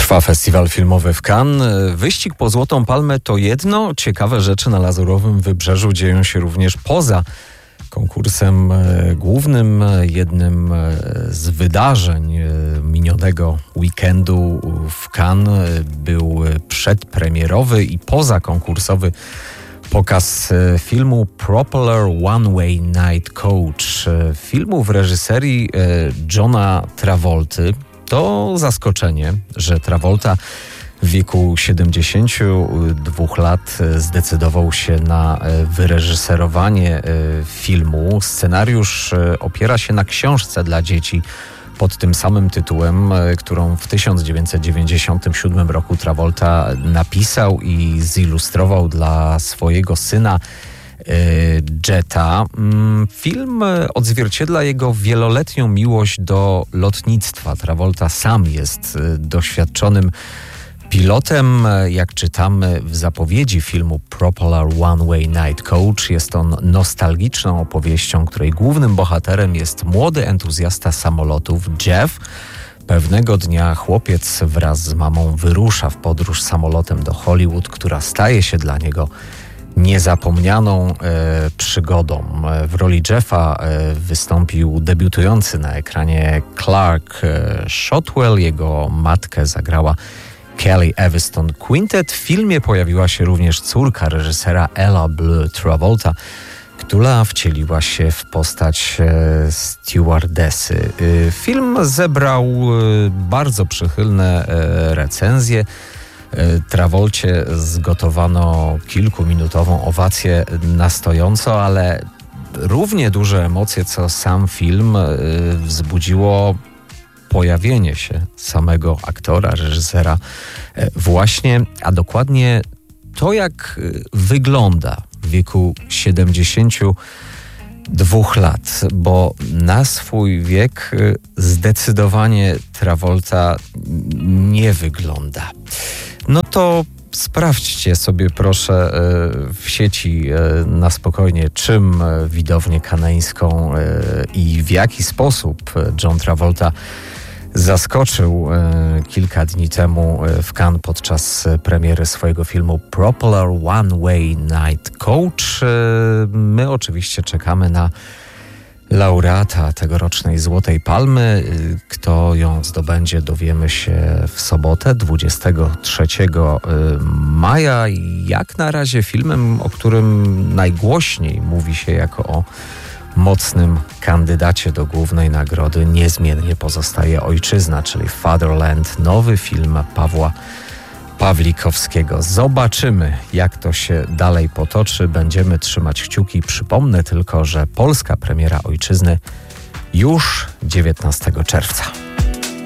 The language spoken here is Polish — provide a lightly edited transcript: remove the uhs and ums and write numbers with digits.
Trwa festiwal filmowy w Cannes. Wyścig po Złotą Palmę to jedno. Ciekawe rzeczy na Lazurowym Wybrzeżu dzieją się również poza konkursem głównym. Jednym z wydarzeń minionego weekendu w Cannes był przedpremierowy i pozakonkursowy pokaz filmu Propeller One Way Night Coach. Filmu w reżyserii Johna Travolty. To zaskoczenie, że Travolta w wieku 72 lat zdecydował się na wyreżyserowanie filmu. Scenariusz opiera się na książce dla dzieci pod tym samym tytułem, którą w 1997 roku Travolta napisał i zilustrował dla swojego syna Jetta. Film odzwierciedla jego wieloletnią miłość do lotnictwa. Travolta sam jest doświadczonym pilotem. Jak czytamy w zapowiedzi filmu Propeller One Way Night Coach, jest on nostalgiczną opowieścią, której głównym bohaterem jest młody entuzjasta samolotów Jeff. Pewnego dnia chłopiec wraz z mamą wyrusza w podróż samolotem do Hollywood, która staje się dla niego niezapomnianą przygodą. W roli Jeffa wystąpił debiutujący na ekranie Clark Shotwell. Jego matkę zagrała Kelly Everston Quintet. W filmie pojawiła się również córka reżysera Ella Bleu Travolta, która wcieliła się w postać stewardessy. Film zebrał bardzo przychylne recenzje. Travolcie zgotowano kilkuminutową owację na stojąco, ale równie duże emocje co sam film wzbudziło pojawienie się samego aktora, reżysera właśnie, a dokładnie to, jak wygląda w wieku 72 lat, bo na swój wiek zdecydowanie Travolta nie wygląda. No to sprawdźcie sobie proszę w sieci na spokojnie, czym widownię kanańską i w jaki sposób John Travolta zaskoczył kilka dni temu w Cannes podczas premiery swojego filmu Propeller One Way Night Coach. My oczywiście czekamy na laureata tegorocznej Złotej Palmy. Kto ją zdobędzie, dowiemy się w sobotę, 23 maja. Jak na razie filmem, o którym najgłośniej mówi się jako o mocnym kandydacie do głównej nagrody, niezmiennie pozostaje Ojczyzna, czyli Fatherland, nowy film Pawła Pawlikowskiego. Zobaczymy, jak to się dalej potoczy. Będziemy trzymać kciuki. Przypomnę tylko, że polska premiera Ojczyzny już 19 czerwca.